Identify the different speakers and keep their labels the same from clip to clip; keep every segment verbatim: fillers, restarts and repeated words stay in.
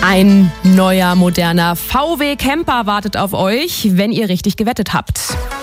Speaker 1: Ein neuer, moderner V W Camper wartet auf euch, wenn ihr richtig gewettet habt.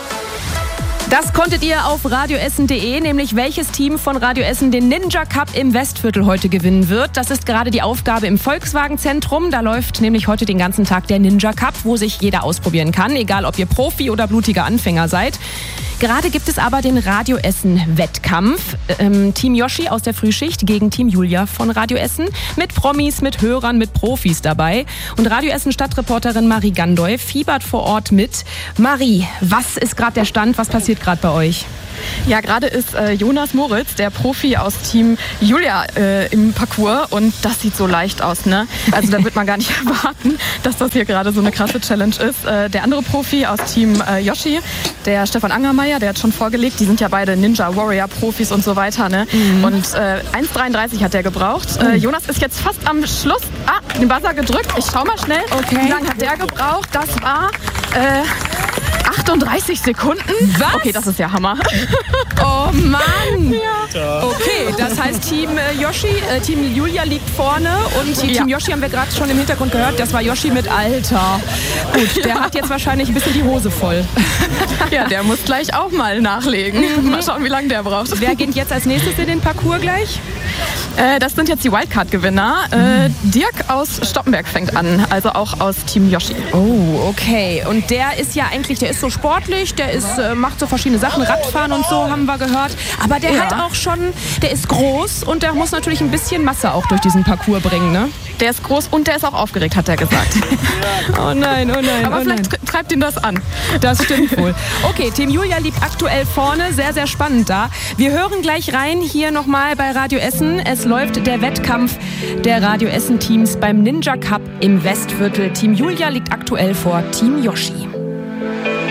Speaker 1: Das konntet ihr auf radioessen punkt de, nämlich welches Team von Radio Essen den Ninja Cup im Westviertel heute gewinnen wird. Das ist gerade die Aufgabe im Volkswagen-Zentrum. Da läuft nämlich heute den ganzen Tag der Ninja Cup, wo sich jeder ausprobieren kann, egal ob ihr Profi oder blutiger Anfänger seid. Gerade gibt es aber den Radio Essen Wettkampf. Ähm, Team Yoshi aus der Frühschicht gegen Team Julia von Radio Essen. Mit Promis, mit Hörern, mit Profis dabei. Und Radio Essen Stadtreporterin Marie Gandoy fiebert vor Ort mit. Marie, was ist gerade der Stand? Was passiert gerade bei euch?
Speaker 2: Ja, gerade ist äh, Jonas Moritz, der Profi aus Team Julia, äh, im Parcours und das sieht so leicht aus, ne? Also da wird man gar nicht erwarten, dass das hier gerade so eine krasse Challenge ist. Äh, der andere Profi aus Team äh, Yoshi, der Stefan Angermeier, der hat schon vorgelegt, die sind ja beide Ninja Warrior Profis und so weiter, ne? Mhm. Und äh, eins dreiunddreißig hat der gebraucht. Äh, Jonas ist jetzt fast am Schluss, ah, den Buzzer gedrückt. Ich schau mal schnell,
Speaker 1: okay.
Speaker 2: Wie lange hat der gebraucht? Das war äh, achtunddreißig Sekunden.
Speaker 1: Was?
Speaker 2: Okay, das ist ja Hammer.
Speaker 1: Oh Mann!
Speaker 2: Ja.
Speaker 1: Okay, das heißt Team äh, Yoshi, äh, Team Julia liegt vorne und Team
Speaker 2: ja.
Speaker 1: Yoshi haben wir gerade schon im Hintergrund gehört, das war Yoshi mit Alter. Gut, der hat jetzt wahrscheinlich ein bisschen die Hose voll.
Speaker 2: Ja, der muss gleich auch mal nachlegen. Mhm. Mal schauen, wie lange der braucht.
Speaker 1: Wer geht jetzt als nächstes in den Parcours gleich?
Speaker 2: Äh, das sind jetzt die Wildcard-Gewinner. Äh, Dirk aus Stoppenberg fängt an, also auch aus Team Yoshi.
Speaker 1: Oh, okay. Und der ist ja eigentlich, der ist so sportlich, der ist, äh, macht so verschiedene Sachen, Radfahren und so, haben wir gehört. Aber der
Speaker 2: ja.
Speaker 1: hat auch schon, der ist groß und der muss natürlich ein bisschen Masse auch durch diesen Parcours bringen, ne?
Speaker 2: Der ist groß und der ist auch aufgeregt, hat er gesagt.
Speaker 1: Oh nein, oh nein,
Speaker 2: Aber
Speaker 1: oh
Speaker 2: vielleicht
Speaker 1: nein.
Speaker 2: treibt ihn das an.
Speaker 1: Das stimmt wohl. Okay, Team Julia liegt aktuell vorne, sehr, sehr spannend da. Wir hören gleich rein, hier nochmal bei Radio Essen. Es läuft der Wettkampf der Radio Essen Teams beim Ninja Cup im Westviertel. Team Julia liegt aktuell vor Team Yoshi.